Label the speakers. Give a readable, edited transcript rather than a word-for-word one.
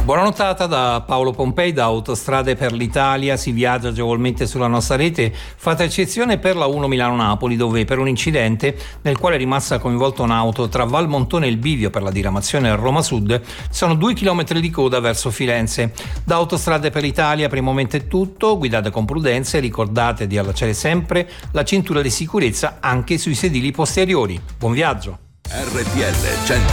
Speaker 1: Buona nottata da Paolo Pompei da Autostrade per l'Italia. Si viaggia agevolmente sulla nostra rete, fatta eccezione per la 1 Milano-Napoli, dove per un incidente nel quale è rimasta coinvolta un'auto tra Valmontone e il bivio per la diramazione a Roma Sud sono 2 chilometri di coda verso Firenze. Da Autostrade per l'Italia per il momento è tutto, guidate con prudenza e ricordate di allacciare sempre la cintura di sicurezza anche sui sedili posteriori. Buon viaggio!
Speaker 2: RTL 100.